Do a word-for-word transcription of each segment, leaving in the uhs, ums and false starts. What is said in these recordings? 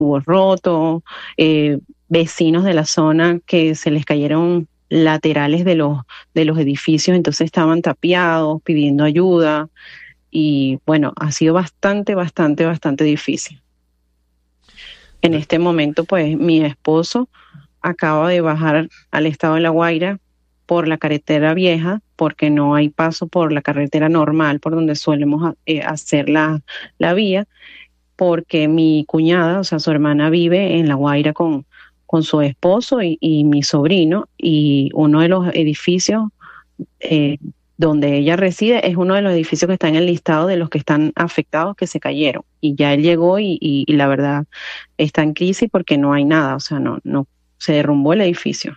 tubos rotos, eh, vecinos de la zona que se les cayeron laterales de los, de los edificios, entonces estaban tapiados, pidiendo ayuda, y bueno, ha sido bastante, bastante, bastante difícil. En este momento, pues, mi esposo acaba de bajar al estado de La Guaira por la carretera vieja, porque no hay paso por la carretera normal, por donde solemos eh, hacer la, la vía, porque mi cuñada, o sea, su hermana vive en La Guaira con, con su esposo y, y mi sobrino, y uno de los edificios eh, donde ella reside es uno de los edificios que está en el listado de los que están afectados, que se cayeron. Y ya él llegó y, y, y la verdad está en crisis porque no hay nada, o sea, no, no se derrumbó el edificio.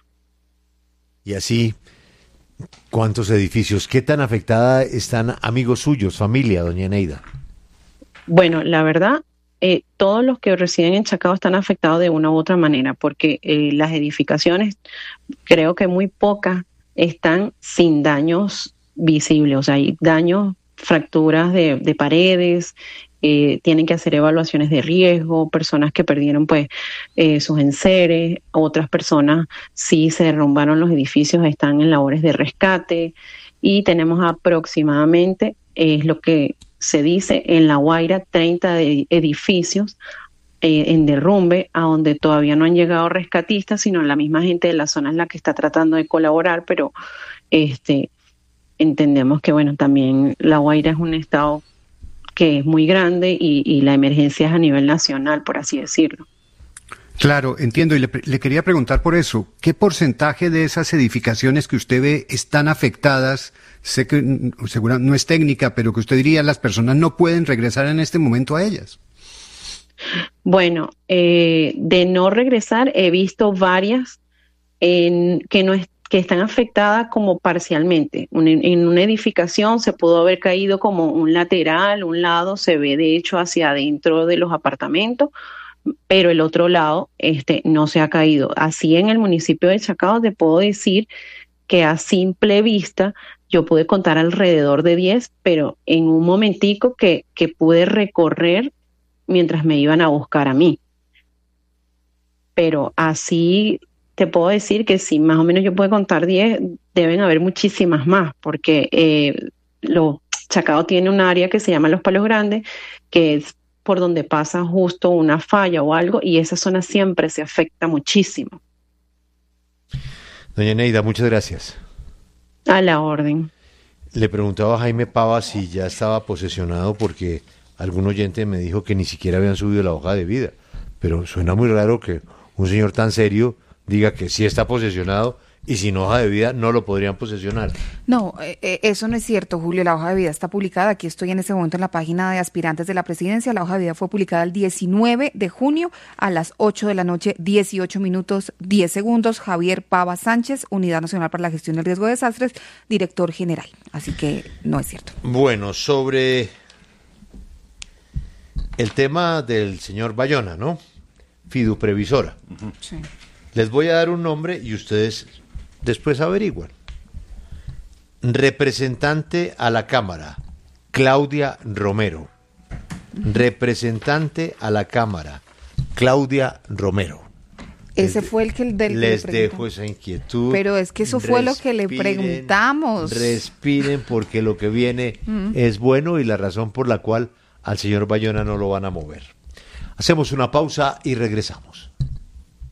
Y así, ¿cuántos edificios? ¿Qué tan afectada están amigos suyos, familia, doña Eneida? Bueno, la verdad, eh, todos los que residen en Chacao están afectados de una u otra manera, porque eh, las edificaciones, creo que muy pocas, están sin daños visibles, o sea, hay daños, fracturas de, de paredes, eh, tienen que hacer evaluaciones de riesgo, personas que perdieron pues eh, sus enseres, otras personas sí se derrumbaron los edificios, están en labores de rescate, y tenemos aproximadamente, es eh, lo que se dice en La Guaira, treinta de edificios eh, en derrumbe, a donde todavía no han llegado rescatistas, sino la misma gente de la zona es la que está tratando de colaborar, pero este entendemos que, bueno, también La Guaira es un estado que es muy grande y, y la emergencia es a nivel nacional, por así decirlo. Claro, entiendo, y le, le quería preguntar por eso, ¿qué porcentaje de esas edificaciones que usted ve están afectadas? Sé que seguro no es técnica, pero que usted diría las personas no pueden regresar en este momento a ellas. Bueno, eh, de no regresar he visto varias en, que no es, que están afectadas como parcialmente. Un, en una edificación se pudo haber caído como un lateral, un lado se ve de hecho hacia adentro de los apartamentos, pero el otro lado este, no se ha caído. Así en el municipio de Chacao te puedo decir que a simple vista yo pude contar alrededor de diez, pero en un momentico que, que pude recorrer mientras me iban a buscar a mí. Pero así te puedo decir que si más o menos yo puedo contar diez, deben haber muchísimas más, porque eh, lo, Chacao tiene un área que se llama Los Palos Grandes, que es por donde pasa justo una falla o algo, y esa zona siempre se afecta muchísimo. Doña Eneida, muchas gracias. A la orden. Le preguntaba a Jaime Pava si ya estaba posesionado porque algún oyente me dijo que ni siquiera habían subido la hoja de vida, pero suena muy raro que un señor tan serio diga que sí está posesionado y sin hoja de vida no lo podrían posesionar. No, eh, eso no es cierto, Julio. La hoja de vida está publicada. Aquí estoy en este momento en la página de aspirantes de la presidencia. La hoja de vida fue publicada el diecinueve de junio a las ocho de la noche, dieciocho minutos, diez segundos. Javier Pava Sánchez, Unidad Nacional para la Gestión del Riesgo de Desastres, director general. Así que no es cierto. Bueno, sobre el tema del señor Bayona, ¿no? Fiduprevisora. Uh-huh. Sí. Les voy a dar un nombre y ustedes después averiguan. Representante a la Cámara, Claudia Romero. Representante a la Cámara, Claudia Romero. Ese les, fue el que del les que dejo esa inquietud. Pero es que eso respiren, fue lo que le preguntamos. Respiren porque lo que viene mm. es bueno y la razón por la cual al señor Bayona no lo van a mover. Hacemos una pausa y regresamos.